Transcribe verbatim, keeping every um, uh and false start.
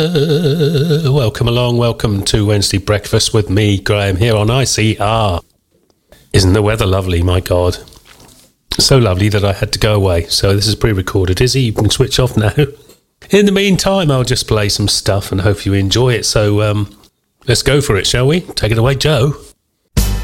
Uh, welcome along, welcome to Wednesday Breakfast with me, Graham, here on I C R. Isn't the weather lovely, my God? So lovely that I had to go away, so this is pre-recorded. Izzy, you can switch off now. In the meantime, I'll just play some stuff and hope you enjoy it, so um, let's go for it, shall we? Take it away, Joe.